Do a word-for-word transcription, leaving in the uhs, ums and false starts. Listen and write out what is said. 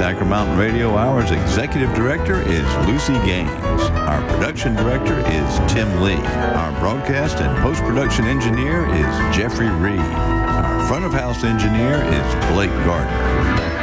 Stacker Mountain Radio Hour's Executive Director is Lucy Gaines. Our Production Director is Tim Lee. Our Broadcast and Post-Production Engineer is Jeffrey Reed. Our Front of House Engineer is Blake Gardner.